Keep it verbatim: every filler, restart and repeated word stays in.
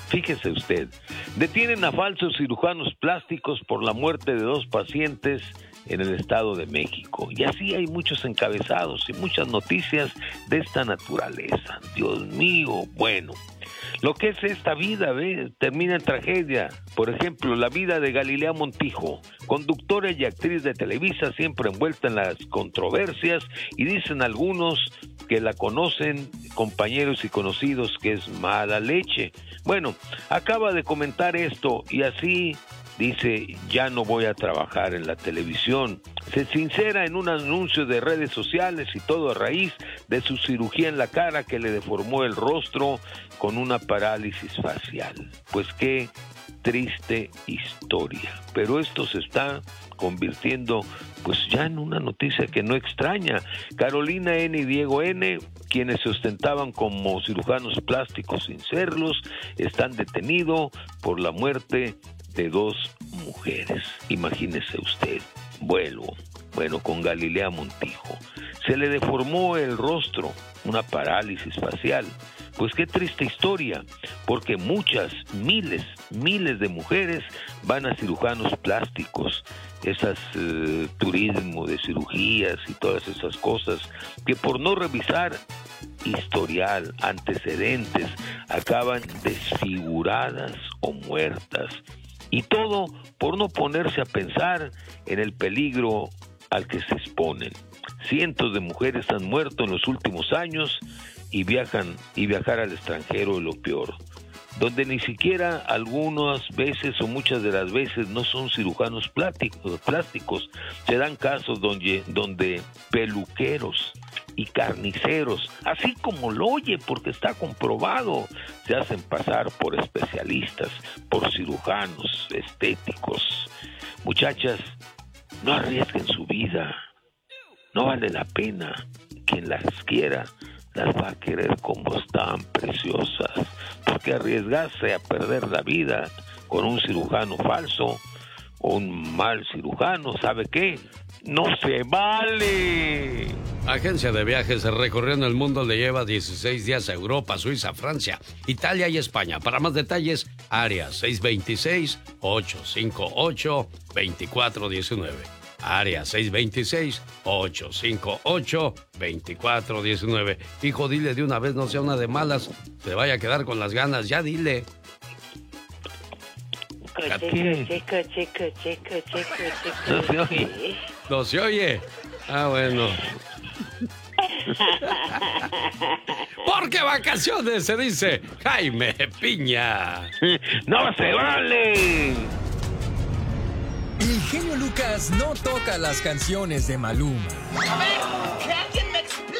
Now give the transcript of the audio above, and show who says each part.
Speaker 1: Fíjese usted, detienen a falsos cirujanos plásticos por la muerte de dos pacientes en el Estado de México. Y así hay muchos encabezados y muchas noticias de esta naturaleza. Dios mío, bueno, lo que es esta vida, ¿ve? Termina en tragedia. Por ejemplo, la vida de Galilea Montijo, conductora y actriz de Televisa, siempre envuelta en las controversias, y dicen algunos que la conocen, compañeros y conocidos, que es mala leche. Bueno, acaba de comentar esto y así dice: ya no voy a trabajar en la televisión. Se sincera en un anuncio de redes sociales, y todo a raíz de su cirugía en la cara que le deformó el rostro con una parálisis facial. Pues qué triste historia. Pero esto se está convirtiendo pues ya en una noticia que no extraña. Carolina N. y Diego N., quienes se ostentaban como cirujanos plásticos sin serlos, están detenidos por la muerte de dos mujeres. Imagínese usted. Vuelvo. Bueno, con Galilea Montijo. Se le deformó el rostro, una parálisis facial. Pues qué triste historia, porque muchas, miles, miles de mujeres van a cirujanos plásticos, esas eh, turismo de cirugías y todas esas cosas, que por no revisar historial, antecedentes, acaban desfiguradas o muertas. Y todo por no ponerse a pensar en el peligro al que se exponen. Cientos de mujeres han muerto en los últimos años y viajan y viajar al extranjero es lo peor, donde ni siquiera algunas veces o muchas de las veces no son cirujanos plásticos, plásticos. Se dan casos donde, donde peluqueros y carniceros, así como lo oye, porque está comprobado, se hacen pasar por especialistas, por cirujanos estéticos. Muchachas, no arriesguen su vida, no vale la pena. Quien las quiera las va a querer como están, preciosas, porque arriesgarse a perder la vida con un cirujano falso o un mal cirujano, ¿sabe qué? ¡No se vale!
Speaker 2: Agencia de viajes recorriendo el mundo le lleva dieciséis días a Europa, Suiza, Francia, Italia y España. Para más detalles, área seis dos seis, ocho cinco ocho, dos cuatro uno nueve. Área seis dos seis, ocho cinco ocho, dos cuatro uno nueve. Hijo, dile de una vez, no sea una de malas, se vaya a quedar con las ganas, ya dile.
Speaker 3: Coche, coche, coche, coche, coche, coche.
Speaker 1: No se oye.
Speaker 2: No se oye. Ah, bueno. Porque vacaciones, se dice Jaime Piña.
Speaker 1: ¡No se vale!
Speaker 4: El genio Lucas no toca las canciones de Maluma.
Speaker 5: A ver,